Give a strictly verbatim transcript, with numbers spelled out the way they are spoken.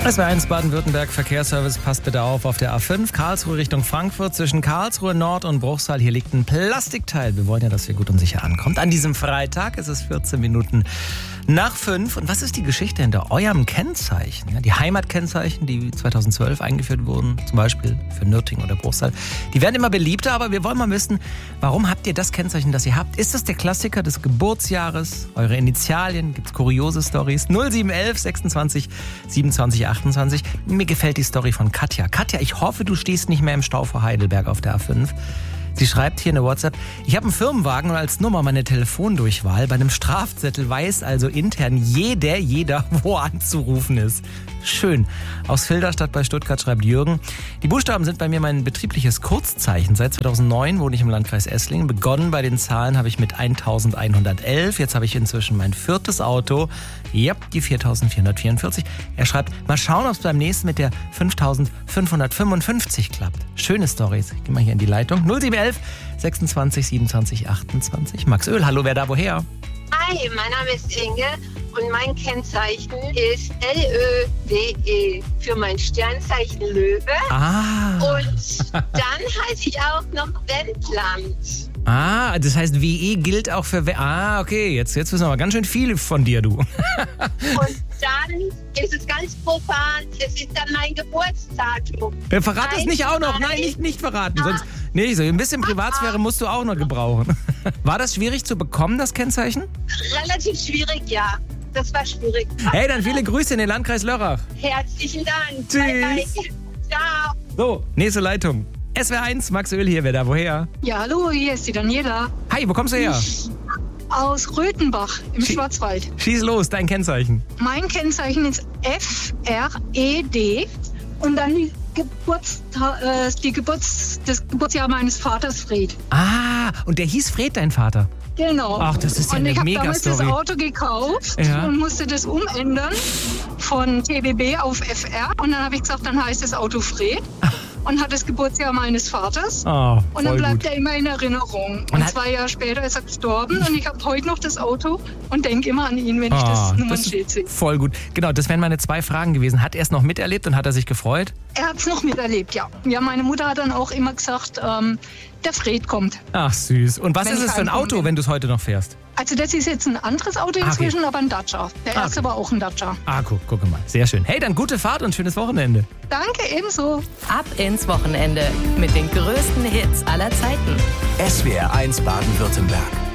S W R eins Baden-Württemberg Verkehrsservice, passt bitte auf auf der A fünf, Karlsruhe Richtung Frankfurt, zwischen Karlsruhe Nord und Bruchsal. Hier liegt ein Plastikteil. Wir wollen ja, dass ihr gut und sicher ankommt. An diesem Freitag ist es vierzehn Minuten nach fünf. Und was ist die Geschichte hinter eurem Kennzeichen? Ja, die Heimatkennzeichen, die zweitausendzwölf eingeführt wurden, zum Beispiel für Nürtingen oder Bruchsal, die werden immer beliebter, aber wir wollen mal wissen, warum habt ihr das Kennzeichen, das ihr habt? Ist das der Klassiker des Geburtsjahres? Eure Initialien? Gibt es kuriose Storys? null sieben elf sechsundzwanzig siebenundzwanzig achtundzwanzig. Mir gefällt die Story von Katja. Katja, ich hoffe, du stehst nicht mehr im Stau vor Heidelberg auf der A fünf. Sie schreibt hier eine WhatsApp: Ich habe einen Firmenwagen und als Nummer meine Telefondurchwahl. Bei einem Strafzettel weiß also intern jeder, jeder, wo anzurufen ist. Schön. Aus Filderstadt bei Stuttgart schreibt Jürgen: Die Buchstaben sind bei mir mein betriebliches Kurzzeichen. Seit zweitausendneun wohne ich im Landkreis Esslingen. Begonnen bei den Zahlen habe ich mit eintausendeinhundertelf. Jetzt habe ich inzwischen mein viertes Auto. Ja, die viertausendvierhundertvierundvierzig. Er schreibt: Mal schauen, ob es beim nächsten mit der fünftausendfünfhundertfünfundfünfzig klappt. Schöne Storys. Ich gehe mal hier in die Leitung. null sieben elf sechsundzwanzig siebenundzwanzig achtundzwanzig. Max Öl, hallo, wer da woher? Hi, mein Name ist Inge und mein Kennzeichen ist L Ö W E für mein Sternzeichen Löwe. Ah. Und dann heiße ich auch noch Wendland. Ah, das heißt, W E gilt auch für... We- ah, okay, jetzt, jetzt wissen wir aber ganz schön viel von dir, du. Und dann ist es ganz profan, es ist dann mein Geburtsdatum. Ja, verrat es nicht auch noch, nein, nicht, nicht verraten. Sonst, nee, so ein bisschen Privatsphäre musst du auch noch gebrauchen. War das schwierig zu bekommen, das Kennzeichen? Relativ schwierig, ja. Das war schwierig. Hey, dann viele Grüße in den Landkreis Lörrach. Herzlichen Dank. Tschüss. Bye, bye. Ciao. So, nächste Leitung. S W R eins, Max Öl hier, wer da woher? Ja, hallo, hier ist die Daniela. Hi, wo kommst du her? Aus Röthenbach im Schie- Schwarzwald. Schieß los, dein Kennzeichen. Mein Kennzeichen ist F R E D und dann die, Geburts, äh, die Geburts, das Geburtsjahr meines Vaters Fred. Ah, und der hieß Fred, dein Vater? Genau. Ach, das ist ja und eine ich habe damals das Mega-Story. Auto gekauft Ja. und musste das umändern von T B B auf F R. Und dann habe ich gesagt, dann heißt das Auto Fred. Und hat das Geburtsjahr meines Vaters. Oh, und dann voll bleibt gut. er immer in Erinnerung. Und, Und hat- zwei Jahre später ist er gestorben und ich habe heute noch das Auto und denke immer an ihn, wenn ich Oh, das das Nummernschild sehe. ist voll gut. Genau, das wären meine zwei Fragen gewesen. Hat er es noch miterlebt und hat er sich gefreut? Er hat es noch miterlebt, ja. Ja, meine Mutter hat dann auch immer gesagt, ähm, der Fred kommt. Ach, süß. Und was Wenn ist es ich für ein heimkomme. Auto, wenn du es heute noch fährst? Also das ist jetzt ein anderes Auto Ah, okay. inzwischen, aber ein Dacia. Der Ah, erste okay. war auch ein Dacia. Ah, guck, guck mal. Sehr schön. Hey, dann gute Fahrt und schönes Wochenende. Danke, ebenso. Ab ins Wochenende mit den größten Hits aller Zeiten. S W R eins Baden-Württemberg.